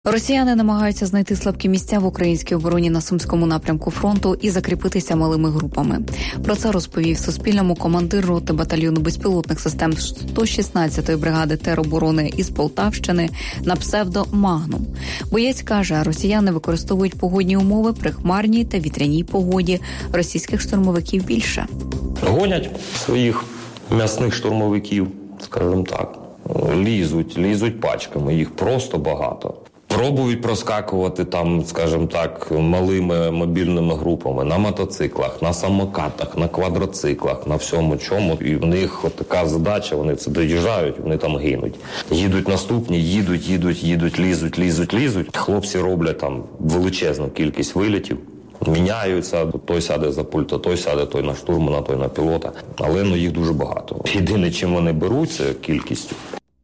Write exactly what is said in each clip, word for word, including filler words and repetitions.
Росіяни намагаються знайти слабкі місця в українській обороні на Сумському напрямку фронту і закріпитися малими групами. Про це розповів Суспільному командир роти батальйону безпілотних систем сто шістнадцятої бригади тероборони із Полтавщини на псевдо «Магнум». Боєць каже, росіяни використовують погодні умови при хмарній та вітряній погоді. Російських штурмовиків більше. Гонять своїх м'ясних штурмовиків, скажімо так. Лізуть, лізуть пачками, їх просто багато. Пробують проскакувати там, скажімо так, малими мобільними групами на мотоциклах, на самокатах, на квадроциклах, на всьому чому. І в них от така задача, вони це доїжджають, вони там гинуть. Їдуть наступні, їдуть, їдуть, їдуть, лізуть, лізуть, лізуть. Хлопці роблять там величезну кількість вилітів. Міняються, той сяде за пульт, а той сяде, той на штурмана, той на пілота. Але ну, їх дуже багато. Єдине, чим вони беруть, це кількістю.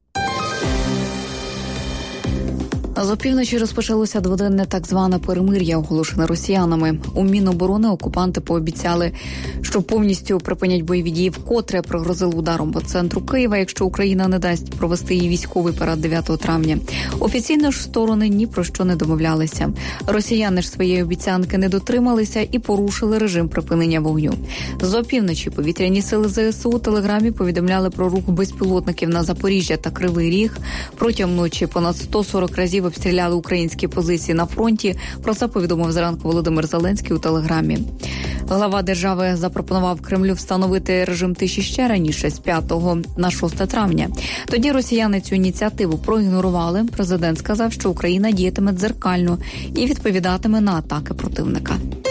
З опівночі розпочалося дводенне так зване перемир'я, оголошене росіянами. У Міноборони окупанти пообіцяли, що повністю припинять бойові дії, вкотре пригрозили ударом по центру Києва, якщо Україна не дасть провести її військовий парад дев'ятого травня. Офіційно ж сторони ні про що не домовлялися. Росіяни ж своєї обіцянки не дотрималися і порушили режим припинення вогню. З опівночі повітряні сили ЗСУ у Телеграмі повідомляли про рух безпілотників на Запоріжжя та Кривий Ріг. Протягом ночі понад сто сорок разів обстріляли українські позиції на фронті. Про це повідомив зранку Володимир Зеленський у Телеграмі. Глава держави запропонував Кремлю встановити режим тиші ще раніше, з п'ятого на шосте травня. Тоді росіяни цю ініціативу проігнорували. Президент сказав, що Україна діятиме дзеркально і відповідатиме на атаки противника.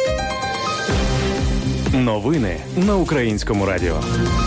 Новини на Українському радіо.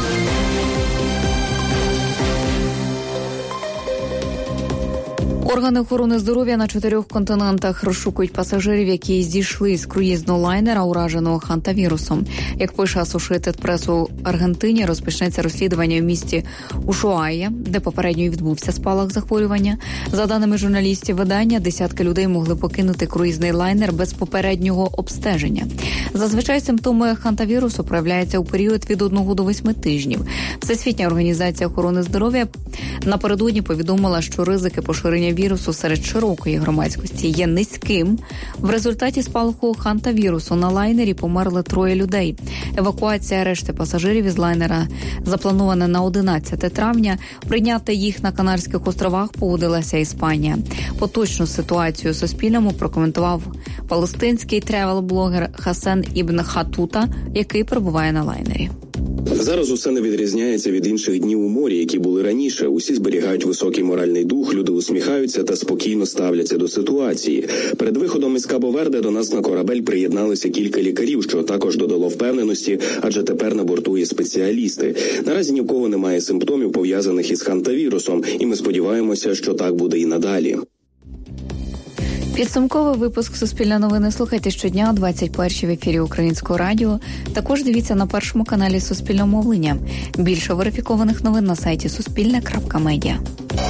Органи охорони здоров'я на чотирьох континентах розшукують пасажирів, які зійшли з круїзного лайнера, ураженого хантавірусом. Як пише Associated Press, у Аргентині розпочнеться розслідування в місті Ушуая, де попередньо відбувся спалах захворювання. За даними журналістів видання, десятки людей могли покинути круїзний лайнер без попереднього обстеження. Зазвичай симптоми хантавірусу проявляються у період від одного до восьми тижнів. Всесвітня організація охорони здоров'я напередодні повідомила, що ризики поширення вірусу серед широкої громадськості є низьким. В результаті спалаху хантавірусу на лайнері померли троє людей. Евакуація решти пасажирів із лайнера запланована на одинадцяте травня. Прийняти їх на Канарських островах погодилася Іспанія. Поточну ситуацію Суспільному прокоментував палестинський тревел-блогер Хасен Ібн Хатута, який перебуває на лайнері. Зараз усе не відрізняється від інших днів у морі, які були раніше. Усі зберігають високий моральний дух, люди усміхаються та спокійно ставляться до ситуації. Перед виходом із Кабо-Верде до нас на корабель приєдналися кілька лікарів, що також додало впевненості, адже тепер на борту є спеціалісти. Наразі ні в кого немає симптомів, пов'язаних із хантавірусом, і ми сподіваємося, що так буде і надалі. Підсумковий випуск «Суспільне новини» слухайте щодня о двадцять першій в ефірі Українського радіо. Також дивіться на першому каналі Суспільного мовлення. Більше верифікованих новин на сайті суспільне крапка медіа.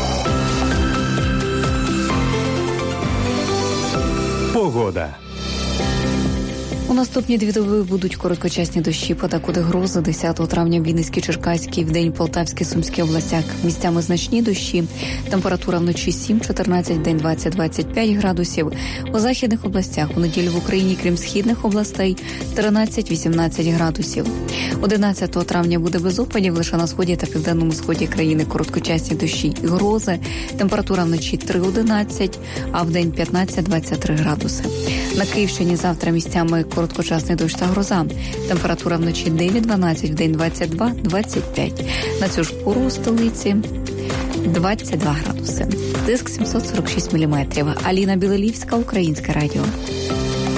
Погода. У наступні дві доби будуть короткочасні дощі, подекуди грози. десятого травня в Вінницькій, Черкаській, вдень Полтавській, Сумській областях місцями значні дощі. Температура вночі сім-чотирнадцять, вдень двадцять-двадцять п'ять градусів. У західних областях у неділю в Україні, крім східних областей, тринадцять-вісімнадцять градусів. одинадцятого травня буде без опадів, лише на сході та південному сході країни короткочасні дощі і грози. Температура вночі три-одинадцять, а вдень п'ятнадцять-двадцять три градуси. На Київщині завтра місцями короткочасний дощ та гроза. Температура вночі дев'ять-дванадцять, вдень двадцять два-двадцять п'ять. На цю ж пору у столиці двадцять два градуси. Тиск сімсот сорок шість міліметрів. Аліна Білелівська, Українське радіо.